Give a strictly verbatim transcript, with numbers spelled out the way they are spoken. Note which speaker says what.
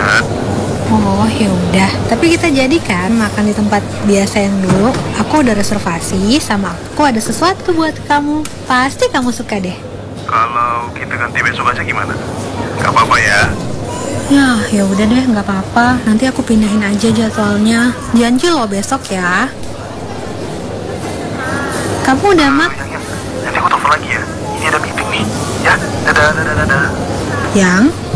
Speaker 1: banget.
Speaker 2: Oh ya udah, tapi kita jadikan makan di tempat biasa yang dulu. Aku udah reservasi, sama aku ada sesuatu buat kamu. Pasti kamu suka deh.
Speaker 1: Kalau kita ganti besok aja gimana? Gak apa-apa ya?
Speaker 2: Ya, ya udah deh, nggak apa-apa. Nanti aku pindahin aja jadwalnya. Janji loh besok ya. Kamu udah mak?
Speaker 1: Yang, yang. Nanti aku telepon lagi ya. Ini ada meeting nih. Ya, dadah, dadah, dadah.
Speaker 2: Yang?